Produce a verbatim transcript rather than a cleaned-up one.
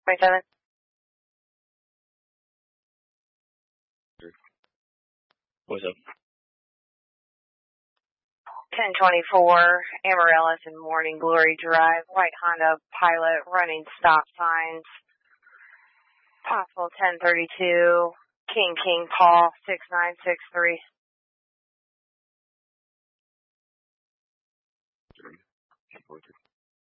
twenty-seven. What's up? ten twenty-four, Amaryllis and Morning Glory Drive, white Honda Pilot running stop signs. Possible ten thirty-two, King King Paul, six nine six three. Three.